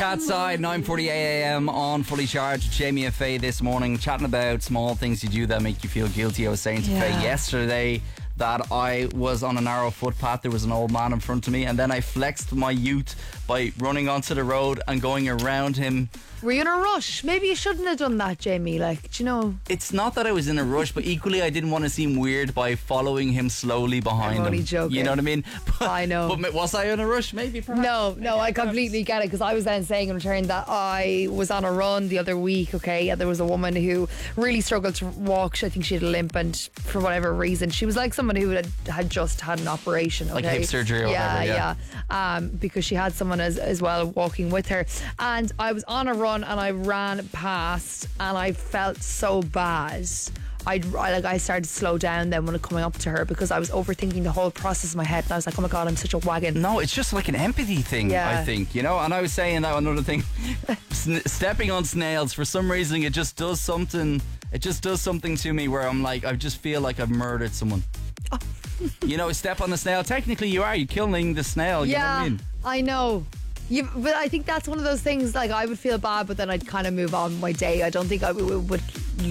that side, 9:48am on Fully Charged with Jamie and Faye this morning, chatting about small things you do that make you feel guilty. I was saying to Faye yesterday that I was on a narrow footpath, there was an old man in front of me, and then I flexed my youth by running onto the road and going around him. Were you in a rush? Maybe you shouldn't have done that, Jamie. Like, do you know? It's not that I was in a rush, but equally I didn't want to seem weird by following him slowly behind him. I'm only joking. You know what I mean? But, I know. But was I in a rush? Maybe, perhaps. No, I completely get it, because I was then saying in return that I was on a run the other week, okay, and there was a woman who really struggled to walk. I think she had a limp, and for whatever reason, she was like someone who had just had an operation, okay? Like hip surgery or whatever, yeah. Because she had someone as well walking with her, and I was on a run and I ran past and I felt so bad. I started to slow down then when coming up to her, because I was overthinking the whole process in my head, and I was like, oh my god, I'm such a wagon. No, it's just like an empathy thing, I think, you know. And I was saying that another thing, stepping on snails, for some reason it just does something to me where I'm like, I just feel like I've murdered someone. You know, step on the snail, technically you're killing the snail, you know what I mean? I know. But I think that's one of those things, like, I would feel bad, but then I'd kind of move on with my day. I don't think I would live with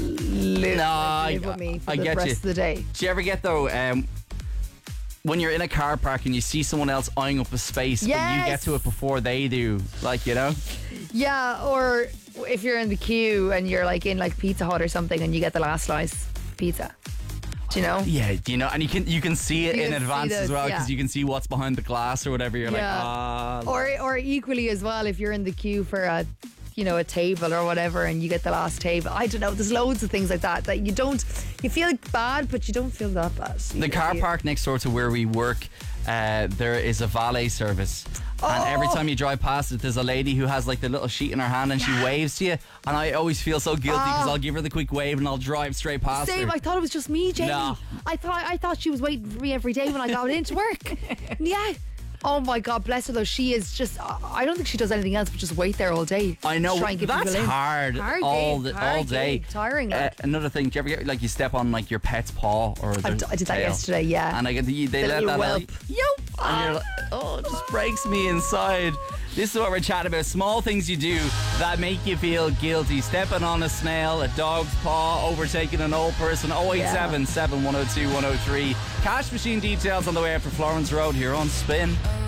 me for the rest of the day. Do you ever get, though, when you're in a car park and you see someone else eyeing up a space, but you get to it before they do, like, you know? Yeah, or if you're in the queue and you're like in like Pizza Hut or something and you get the last slice pizza. Do you know? Yeah, do you know? And you can see it in advance as well, because you can see what's behind the glass or whatever. You're like, or equally as well, if you're in the queue for a table or whatever, and you get the last table. I don't know. There's loads of things like that you feel bad, but you don't feel that bad. The car park next door to where we work, there is a valet service. And every time you drive past it, there's a lady who has like the little sheet in her hand and she waves to you, and I always feel so guilty because I'll give her the quick wave and I'll drive straight past her. I thought it was just me, Jamie. No. I thought she was waiting for me every day when I got into work. Yeah. Oh my god, bless her though. She is just, I don't think she does anything else but just wait there all day. I know, that's hard all day. Tiring. Another thing, do you ever get like you step on like your pet's paw or I did that yesterday, yeah. And they let that out. Yelp. And you're like, oh, it just breaks me inside. This is what we're chatting about. Small things you do that make you feel guilty. Stepping on a snail, a dog's paw, overtaking an old person. 087 7 102 103. Cash machine details on the way out for Florence Road here on Spin.